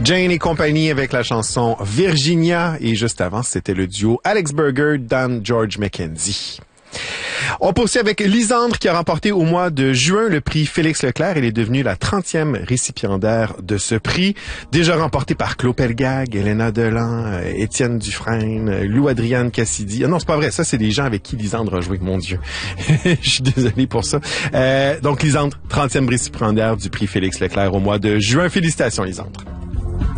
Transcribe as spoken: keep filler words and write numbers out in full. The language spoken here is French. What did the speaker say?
Jane et compagnie avec la chanson Virginia. Et juste avant, c'était le duo Alex Berger, Dan George McKenzie. On poursuit avec Lisandre qui a remporté au mois de juin le prix Félix Leclerc. Elle est devenue la trentième récipiendaire de ce prix. Déjà remporté par Claude Pelgag, Elena Delan, euh, Étienne Dufresne, euh, Lou-Adriane Cassidy. Ah non, c'est pas vrai. Ça, c'est des gens avec qui Lisandre a joué. Mon Dieu. Je suis désolé pour ça. Euh, donc, Lisandre, trentième récipiendaire du prix Félix Leclerc au mois de juin. Félicitations, Lisandre.